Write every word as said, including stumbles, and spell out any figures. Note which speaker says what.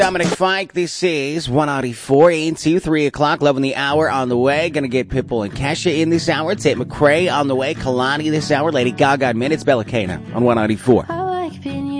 Speaker 1: Dominic Fike, this is one ninety-four into three o'clock, loving the hour on the way. Gonna get Pitbull and Kesha in this hour. Tate McRae on the way. Kalani this hour. Lady Gaga in minutes. Bella Cana on one ninety-four.